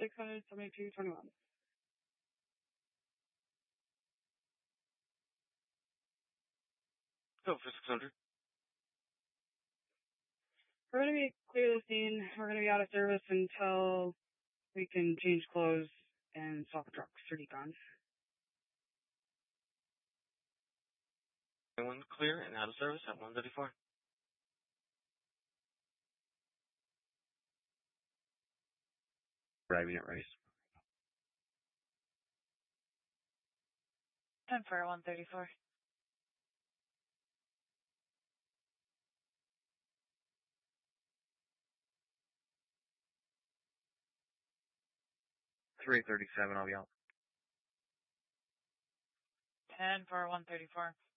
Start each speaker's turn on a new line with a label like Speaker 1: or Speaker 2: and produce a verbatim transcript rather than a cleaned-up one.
Speaker 1: six hundred seventy-two twenty-one.
Speaker 2: Go for six hundred.
Speaker 1: We're going to be clear the scene. We're going to be out of service until we can change clothes and swap trucks for decon.
Speaker 2: Anyone clear and out of service at one thirty-four.
Speaker 3: Arriving at race.
Speaker 4: ten for one thirty-four.
Speaker 3: three thirty-seven, I'll be out.
Speaker 4: ten for one thirty-four.